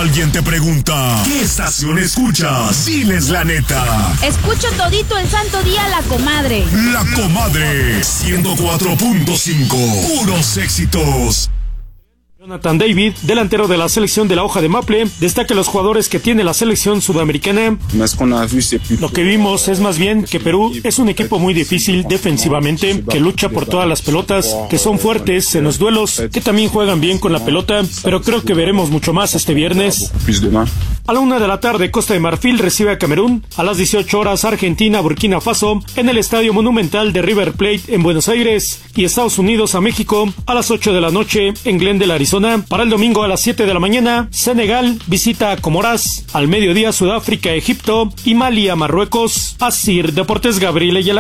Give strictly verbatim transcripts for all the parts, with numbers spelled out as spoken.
alguien te pregunta, ¿qué estación escuchas? Diles la neta. Escucho todito el santo día La Comadre. La Comadre, ciento cuatro punto cinco, puros éxitos. Jonathan David, delantero de la selección de la hoja de Maple, destaca los jugadores que tiene la selección sudamericana. Lo que vimos es más bien que Perú es un equipo muy difícil defensivamente, que lucha por todas las pelotas, que son fuertes en los duelos, que también juegan bien con la pelota, pero creo que veremos mucho más este viernes. A la una de la tarde, Costa de Marfil recibe a Camerún. A las dieciocho horas, Argentina, Burkina Faso, en el Estadio Monumental de River Plate en Buenos Aires. Y Estados Unidos a México, a las ocho de la noche, en Glendale, Arizona. Para el domingo a las siete de la mañana, Senegal visita a Comoras. Al mediodía, Sudáfrica, Egipto. Y Mali a Marruecos. Asir Deportes, Gabriel Ayala.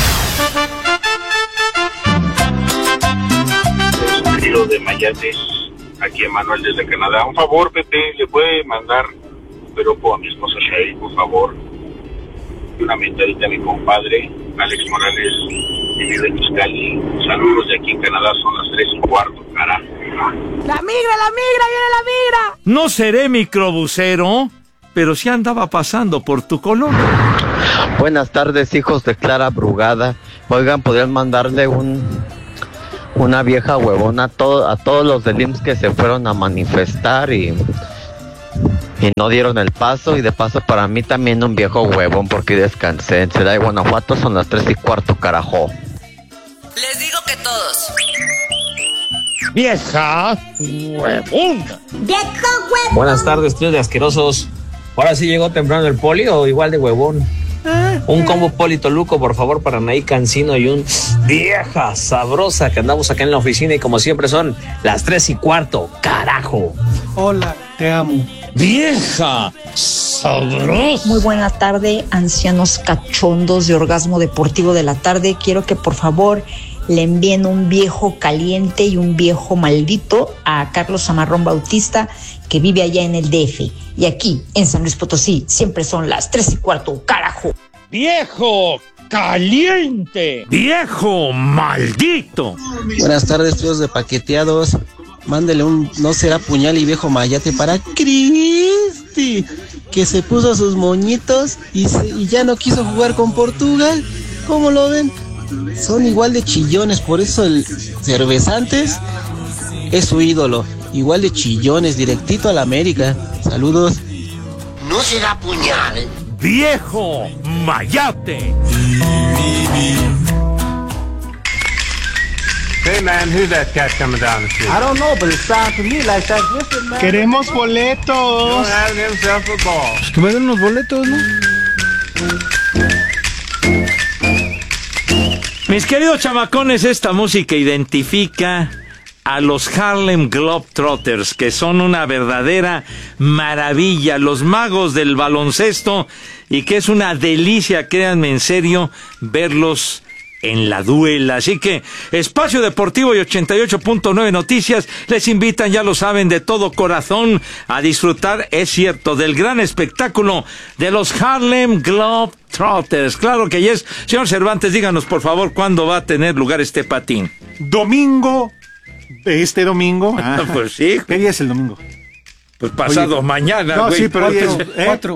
Estilo de Mayates, aquí Emanuel desde Canadá. Un favor, Pepe, le puede mandar un piropo a mi esposa Shay, por favor. Y una mentadita a mi compadre, Alex Morales, que vive en Mexicali. Saludos de aquí en Canadá, son las tres y cuarto, carajo. ¡La migra, la migra, viene la migra! No seré microbusero, pero sí andaba pasando por tu colonia. Buenas tardes, hijos de Clara Brugada. Oigan, ¿podrían mandarle un una vieja huevona a, todo, a todos los del I M S S que se fueron a manifestar y, y no dieron el paso? Y de paso para mí también un viejo huevón, porque descansé. En Ciudad de Guanajuato son las tres y cuarto, carajo. Les digo que todos. Vieja huevona. Viejo huevón. Buenas tardes, tíos de asquerosos. Ahora sí llegó temprano el poli o igual de huevón. Un combo Poli Toluco, por favor, para Anaí Cancino y un vieja sabrosa que andamos acá en la oficina y como siempre son las tres y cuarto, carajo. Hola, te amo. Vieja sabrosa. Muy buena tarde, ancianos cachondos de Orgasmo Deportivo de la Tarde. Quiero que por favor le envíen un viejo caliente y un viejo maldito a Carlos Amarrón Bautista, que vive allá en el D F. Y aquí, en San Luis Potosí, siempre son las tres y cuarto, carajo. Viejo caliente. Viejo maldito. Buenas tardes, tíos de paqueteados. Mándele un no será puñal y viejo mayate para Cristi, que se puso sus moñitos y, se, y ya no quiso jugar con Portugal. ¿Cómo lo ven? Son igual de chillones, por eso el Cervezantes es su ídolo. Igual de chillones, directito a la América. Saludos. No será puñal. Viejo mayate. Hey man, who's that cat coming down the street? I don't know, but it sounds to me like that different, man. Queremos boletos. Don't have himself a ball. Pues que me den unos boletos, ¿no? Mis queridos chamacones, esta música identifica a los Harlem Globetrotters, que son una verdadera maravilla, los magos del baloncesto, y que es una delicia, créanme en serio, verlos en la duela. Así que Espacio Deportivo y ochenta y ocho punto nueve Noticias les invitan, ya lo saben, de todo corazón a disfrutar, es cierto, del gran espectáculo de los Harlem Globetrotters. Claro que yes. Señor Cervantes, díganos por favor cuándo va a tener lugar este patín. Domingo, este domingo. Ah, pues sí. ¿Qué día es el domingo? Pues pasado Oye, mañana, no, güey. sí, pero Cuatro, es ¿eh? cuatro.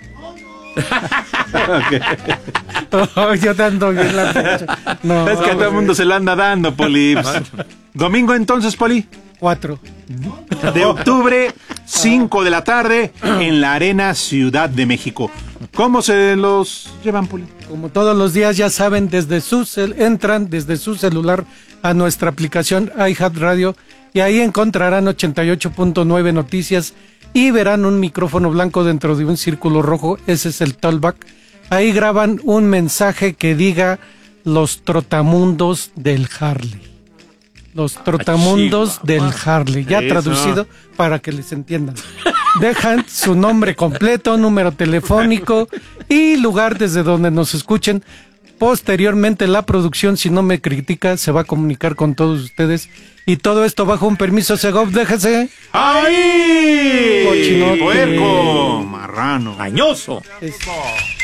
Oh, yo dando bien la fecha. No, es que a todo el mundo se la anda dando, Poli. Domingo entonces, Poli. Cuatro. De octubre, cinco de la tarde, en la Arena Ciudad de México. ¿Cómo se los llevan, Poli? Como todos los días, ya saben, desde su cel- entran desde su celular a nuestra aplicación iHeartRadio y ahí encontrarán ochenta y ocho punto nueve Noticias y verán un micrófono blanco dentro de un círculo rojo. Ese es el talkback. Ahí graban un mensaje que diga los trotamundos del Harley. Los trotamundos del Harley. Ya Eso. traducido para que les entiendan. Dejan su nombre completo, número telefónico y lugar desde donde nos escuchen. Posteriormente la producción, si no me critica, se va a comunicar con todos ustedes. Y todo esto bajo un permiso Segov. Déjese. ¡Ahí! Cochinote. Puerco. Marrano. Añoso. Es...